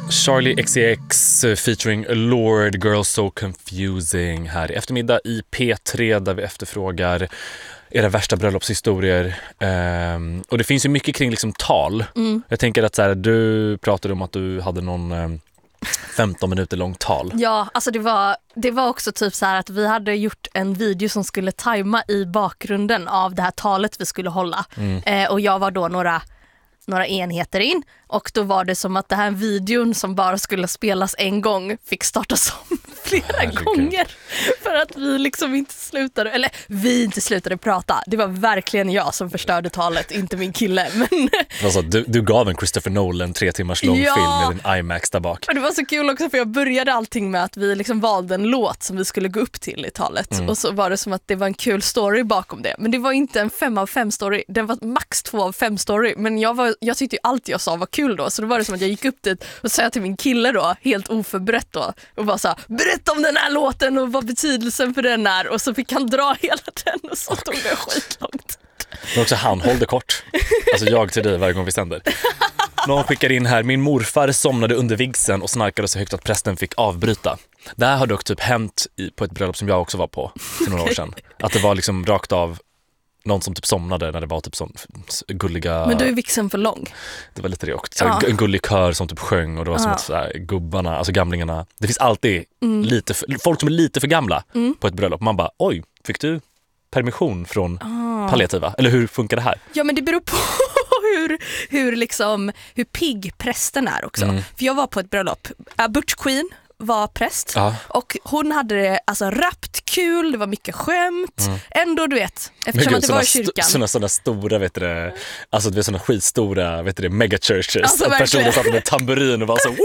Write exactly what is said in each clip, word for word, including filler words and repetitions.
Charlie X C X featuring Lord, Girl So Confusing här i eftermiddag i P tre där vi efterfrågar era värsta bröllopshistorier. Um, och det finns ju mycket kring liksom tal. Mm. Jag tänker att så här, du pratade om att du hade någon um, femton minuter lång tal. Ja, alltså det var, det var också typ så här att vi hade gjort en video som skulle tajma i bakgrunden av det här talet vi skulle hålla. Mm. Eh, och jag var då några några enheter in och då var det som att det här videon som bara skulle spelas en gång fick startas om flera Herregud. gånger för att vi liksom inte slutade, eller vi inte slutade prata. Det var verkligen jag som förstörde talet, inte min kille. Men alltså, du, du gav en Christopher Nolan tre timmars lång ja. film med en IMAX där bak. Och det var så kul också för jag började allting med att vi liksom valde en låt som vi skulle gå upp till i talet. Mm. Och så var det som att det var en kul story bakom det. Men det var inte en fem av fem story, det var max två av fem story. Men jag, var, jag tyckte ju allt jag sa var kul då. Så då var det som att jag gick upp dit och sa till min kille då, helt oförberett då, och bara så här, berätta om den här låten och vad betydelsen för den är. Och så fick han dra hela den och så tog det skitlångt. Men också han hållde kort. Alltså jag till dig varje gång vi sänder. Någon skickar in här, min morfar somnade under vigseln och snarkade så högt att prästen fick avbryta. Det här har dock typ hänt i, på ett bröllop som jag också var på för några år sedan. Att det var liksom rakt av någon som typ somnade när det var typ sån gulliga... Men då är vigseln för lång. Det var lite det också. Ja. En gullig kör som typ sjöng och det var som ja. att så här, gubbarna, alltså gamlingarna. Det finns alltid mm. lite för, folk som är lite för gamla mm. på ett bröllop. Man bara, oj, fick du permission från ah. palliativa? Eller hur funkar det här? Ja, men det beror på hur, hur, liksom, hur pigg prästen är också. Mm. För jag var på ett bröllop. Uh, Butch Queen var präst ja. och hon hade det alltså rappt kul, det var mycket skämt mm. ändå du vet, eftersom Gud, att det var i kyrkan st- såna, såna stora vet du, alltså det är såna skitstora vet du, megachurches alltså, och personer satt med tamburin och var så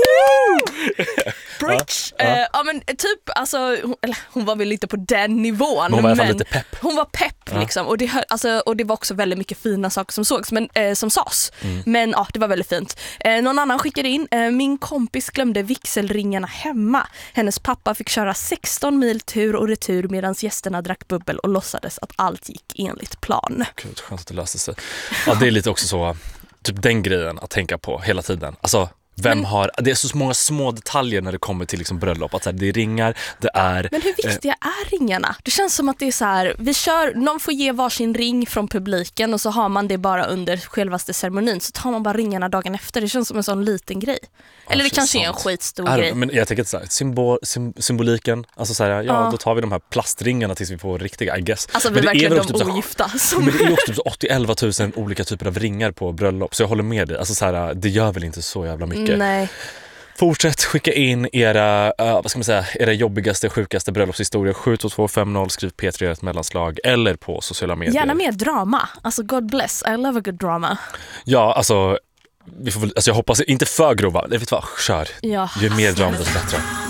Bridge. Ja, ja. Uh, ja men typ alltså hon, eller, hon var väl lite på den nivån men hon var i alla fall lite pepp. Hon var pepp ja. liksom och det, alltså, och det var också väldigt mycket fina saker som sågs men, eh, som sas mm. men ja, det var väldigt fint. Eh, någon annan skickade in eh, min kompis glömde vigselringarna hemma. Hennes pappa fick köra sexton mil tur och retur medan gästerna drack bubbel och låtsades att allt gick enligt plan. Gud, skönt att det löste sig. Ja, det är lite också så typ den grejen att tänka på hela tiden. Alltså Vem men, har, det är så många små detaljer när det kommer till liksom bröllop. Att så här, det är ringar, det är... Men hur viktiga eh, är ringarna? Det känns som att det är så här, vi kör, någon får ge varsin ring från publiken och så har man det bara under självaste ceremonin. Så tar man bara ringarna dagen efter. Det känns som en sån liten grej. Ja, eller det kanske sant. är en skitstor är, grej. Men jag tänker så här, symbol, sim, symboliken, alltså så här, ja, ja, då tar vi de här plastringarna tills vi får riktiga, I guess. Alltså vi är verkligen de typ ogifta. Som... Men det är också typ åttio till elva tusen olika typer av ringar på bröllop. Så jag håller med dig. Alltså så här, det gör väl inte så jävla mycket. Nej. Fortsätt skicka in era, uh, vad ska man säga, era jobbigaste, sjukaste bröllopshistorier. Sju två två fem noll, skriv P tre ett mellanslag eller på sociala medier. Gärna mer drama. Alltså God bless, I love a good drama. Ja, alltså, vi får väl, alltså jag hoppas inte för grova. Vet du vad, kör. Ja. Ju mer drama desto bättre.